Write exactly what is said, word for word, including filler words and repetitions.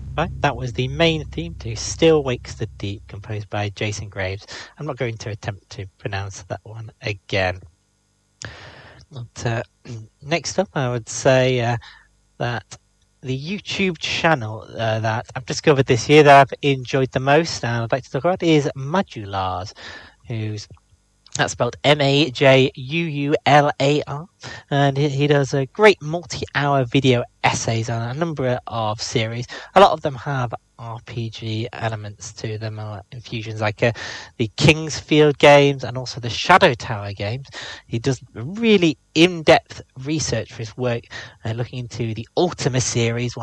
Right, that was the main theme to Still Wakes the Deep, composed by Jason Graves. I'm not going to attempt to pronounce that one again. But, uh, next up, I would say uh, that the YouTube channel uh, that I've discovered this year that I've enjoyed the most, and I'd like to talk about, is Majulars, who's that's spelled M A J U U L A R, and he, he does a great multi-hour video essays on a number of series. A lot of them have R P G elements to them, or infusions, like uh, the Kingsfield games and also the Shadow Tower games. He does really in-depth research for his work, uh, looking into the Ultima series,